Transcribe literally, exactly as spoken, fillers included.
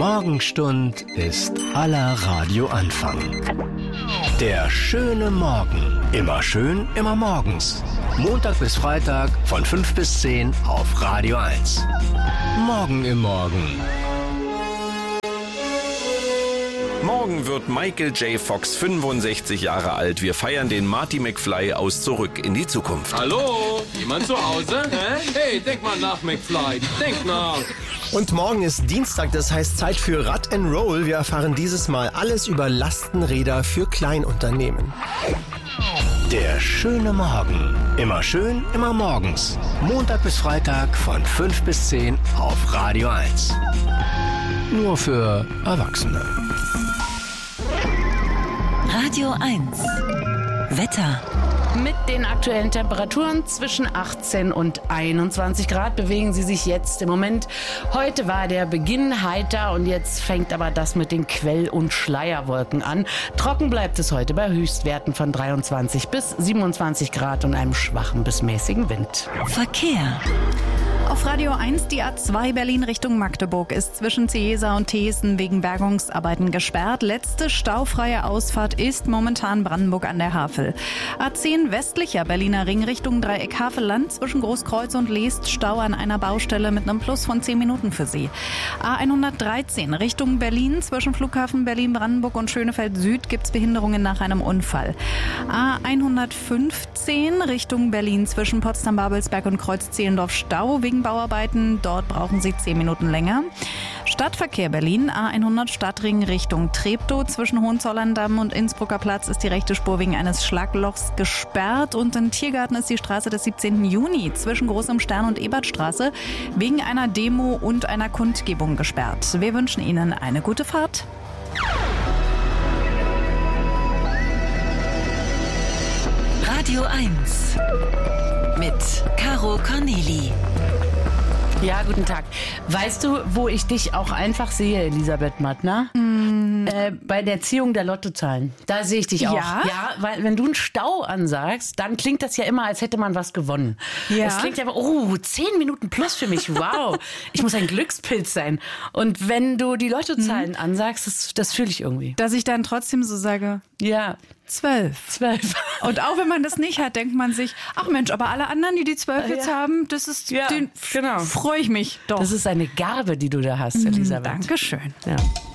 Morgenstund ist aller Radioanfang. Der schöne Morgen. Immer schön, immer morgens. Montag bis Freitag von fünf bis zehn auf Radio eins. Morgen im Morgen. Morgen wird Michael J. Fox fünfundsechzig Jahre alt. Wir feiern den Marty McFly aus Zurück in die Zukunft. Hallo? Jemand zu Hause? Hä? Hey, denk mal nach, McFly. Denk nach. Und morgen ist Dienstag, das heißt Zeit für Rad and Roll. Wir erfahren dieses Mal alles über Lastenräder für Kleinunternehmen. Der schöne Morgen. Immer schön, immer morgens. Montag bis Freitag von fünf bis zehn auf Radio eins. Nur für Erwachsene. Radio eins. Wetter. Mit den aktuellen Temperaturen zwischen achtzehn und einundzwanzig Grad bewegen sie sich jetzt im Moment. Heute war der Beginn heiter und jetzt fängt aber das mit den Quell- und Schleierwolken an. Trocken bleibt es heute bei Höchstwerten von dreiundzwanzig bis siebenundzwanzig Grad und einem schwachen bis mäßigen Wind. Verkehr. Auf Radio eins, die A zwei Berlin Richtung Magdeburg ist zwischen Ciesa und Thesen wegen Bergungsarbeiten gesperrt. Letzte staufreie Ausfahrt ist momentan Brandenburg an der Havel. A zehn westlicher Berliner Ring Richtung Dreieck Havelland zwischen Großkreuz und Leest Stau an einer Baustelle mit einem Plus von zehn Minuten für Sie. A hundertdreizehn Richtung Berlin zwischen Flughafen Berlin-Brandenburg und Schönefeld Süd gibt's Behinderungen nach einem Unfall. A hundertfünfzehn Richtung Berlin zwischen Potsdam-Babelsberg und Kreuz-Zehlendorf Stau wegen Bauarbeiten. Dort brauchen Sie zehn Minuten länger. Stadtverkehr Berlin, A hundert Stadtring Richtung Treptow. Zwischen Hohenzollern-Damm und Innsbrucker Platz ist die rechte Spur wegen eines Schlaglochs gesperrt. Und im Tiergarten ist die Straße des siebzehnten Juni zwischen Großem Stern und Ebertstraße wegen einer Demo und einer Kundgebung gesperrt. Wir wünschen Ihnen eine gute Fahrt. Radio eins. Mit Caro Corneli. Ja, guten Tag. Weißt du, wo ich dich auch einfach sehe, Elisabeth Mattner? Mm. Äh, bei der Ziehung der Lottozahlen. Da sehe ich dich auch. Ja? Ja, weil wenn du einen Stau ansagst, dann klingt das ja immer, als hätte man was gewonnen. Ja. Es klingt aber, oh, zehn Minuten plus für mich, wow. Ich muss ein Glückspilz sein. Und wenn du die Lottozahlen mm. ansagst, das, das fühle ich irgendwie. Dass ich dann trotzdem so sage, ja. Zwölf. Zwölf. Und auch wenn man das nicht hat, denkt man sich, ach Mensch, aber alle anderen, die die zwölf jetzt ja. haben, das ist, ja, den genau. freue ich mich doch. Das ist eine Gabe, die du da hast, Elisabeth. Dankeschön. Ja.